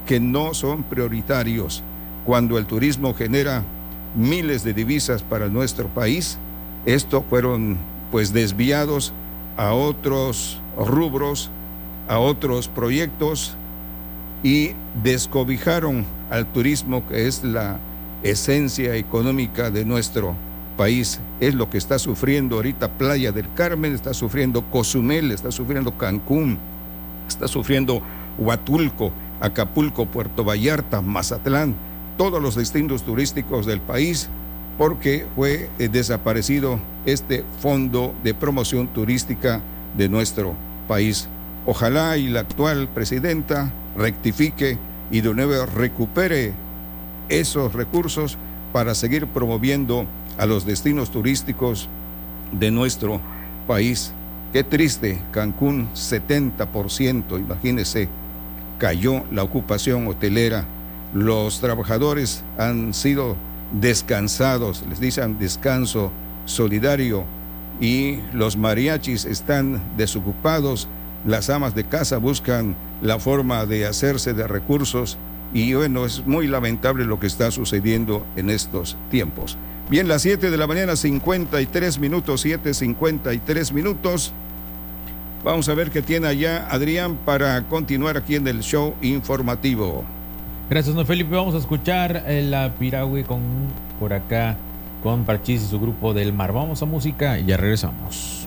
que no son prioritarios. Cuando el turismo genera miles de divisas para nuestro país, estos fueron pues desviados a otros rubros, a otros proyectos, y descobijaron al turismo, que es la esencia económica de nuestro país. Es lo que está sufriendo ahorita Playa del Carmen, está sufriendo Cozumel, está sufriendo Cancún, está sufriendo Huatulco, Acapulco, Puerto Vallarta, Mazatlán, todos los destinos turísticos del país, porque fue desaparecido este fondo de promoción turística de nuestro país. Ojalá y la actual presidenta rectifique y de nuevo recupere esos recursos para seguir promoviendo a los destinos turísticos de nuestro país. Qué triste, Cancún 70%, imagínense, cayó la ocupación hotelera. Los trabajadores han sido descansados, les dicen descanso solidario, y los mariachis están desocupados. Las amas de casa buscan la forma de hacerse de recursos, y bueno, es muy lamentable lo que está sucediendo en estos tiempos. Bien, las 7 de la mañana, 53 minutos, 7:53 minutos. Vamos a ver qué tiene allá Adrián para continuar aquí en el show informativo. Gracias, don Felipe. Vamos a escuchar la piragüe por acá con Parchís y su grupo del mar. Vamos a música y ya regresamos.